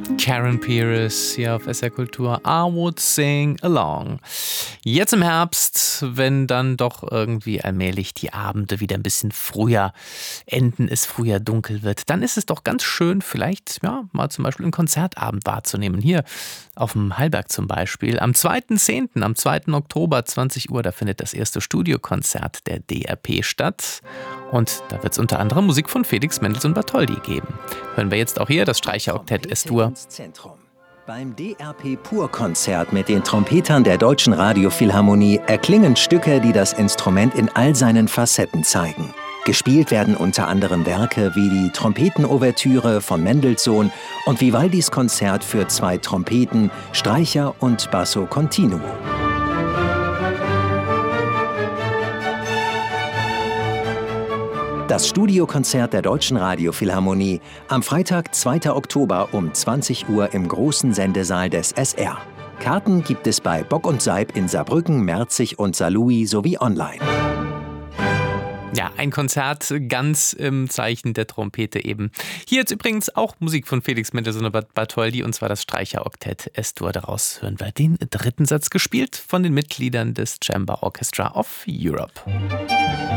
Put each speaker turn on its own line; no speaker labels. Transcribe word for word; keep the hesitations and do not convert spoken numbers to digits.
Karen Pierce hier auf S R Kultur. I would sing along. Jetzt im Herbst, wenn dann doch irgendwie allmählich die Abende wieder ein bisschen früher enden, es früher dunkel wird, dann ist es doch ganz schön, vielleicht ja, mal zum Beispiel einen Konzertabend wahrzunehmen. Hier auf dem Hallberg zum Beispiel. Am zweiten zehnten, am zweiten Oktober, zwanzig Uhr, da findet das erste Studiokonzert der D R P statt. Und da wird es unter anderem Musik von Felix Mendelssohn Bartholdy geben. Hören wir jetzt auch hier das Streicheroktett S-Dur.
Beim D R P Pur-Konzert mit den Trompetern der Deutschen Radiophilharmonie erklingen Stücke, die das Instrument in all seinen Facetten zeigen. Gespielt werden unter anderem Werke wie die Trompeten-Ouvertüre von Mendelssohn und Vivaldis Konzert für zwei Trompeten, Streicher und Basso Continuo. Das Studiokonzert der Deutschen Radiophilharmonie am Freitag, zweiten Oktober um zwanzig Uhr im großen Sendesaal des S R. Karten gibt es bei Bock und Seib in Saarbrücken, Merzig und Saarlouis sowie online.
Ja, ein Konzert ganz im Zeichen der Trompete eben. Hier jetzt übrigens auch Musik von Felix Mendelssohn Bartholdy, und zwar das Streicheroktett S-Dur. Daraus hören wir den dritten Satz, gespielt von den Mitgliedern des Chamber Orchestra of Europe.